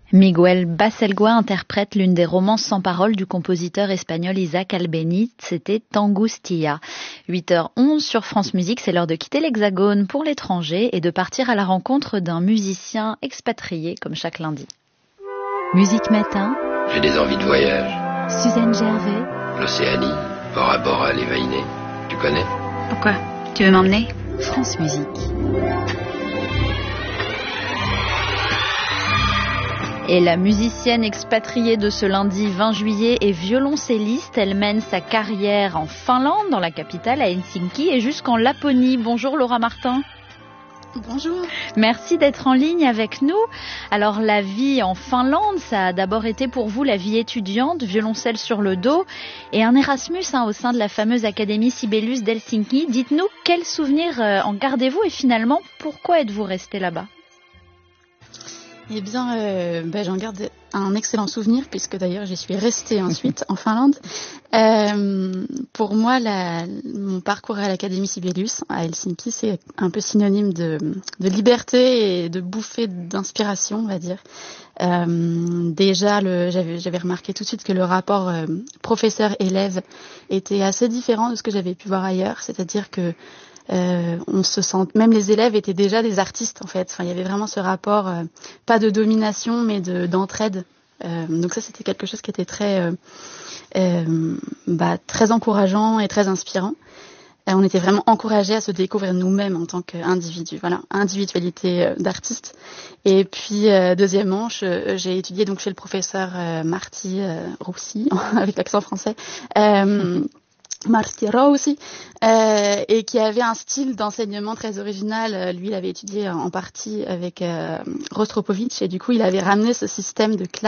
Miguel Baselga interprète l'une des romances sans paroles du compositeur espagnol Isaac Albéniz, c'était Angustia. 8h11 sur France Musique, c'est l'heure de quitter l'Hexagone pour l'étranger et de partir à la rencontre d'un musicien expatrié comme chaque lundi. Musique Matin. J'ai des envies de voyage. Suzanne Gervais. L'Océanie, Bora Bora, les Vainés. Tu connais? Pourquoi? Tu veux m'emmener? France Musique. Et la musicienne expatriée de ce lundi 20 juillet est violoncelliste. Elle mène sa carrière en Finlande, dans la capitale, à Helsinki, et jusqu'en Laponie. Bonjour Laura Martin. Bonjour. Merci d'être en ligne avec nous. Alors la vie en Finlande, ça a d'abord été pour vous la vie étudiante, violoncelle sur le dos, et un Erasmus au sein de la fameuse Académie Sibelius d'Helsinki. Dites-nous, quels souvenirs en gardez-vous et finalement, pourquoi êtes-vous resté là-bas ? Eh bien, j'en garde un excellent souvenir puisque d'ailleurs j'y suis restée ensuite en Finlande. Pour moi, mon parcours à l'Académie Sibelius à Helsinki, c'est un peu synonyme de liberté et de bouffée d'inspiration, on va dire. Déjà, j'avais remarqué tout de suite que le rapport professeur-élève était assez différent de ce que j'avais pu voir ailleurs, c'est-à-dire que on se sent, même les élèves étaient déjà des artistes en fait. Enfin, il y avait vraiment ce rapport, pas de domination, mais d'entraide. Donc ça, c'était quelque chose qui était très encourageant et très inspirant. On était vraiment encouragés à se découvrir nous-mêmes en tant qu'individus. Voilà, individualité d'artiste. Et puis deuxièmement, j'ai étudié donc chez le professeur Marty Roussi avec l'accent français. Marty Roussi, et qui avait un style d'enseignement très original. Lui, il avait étudié en partie avec Rostropovitch, et du coup, il avait ramené ce système de classe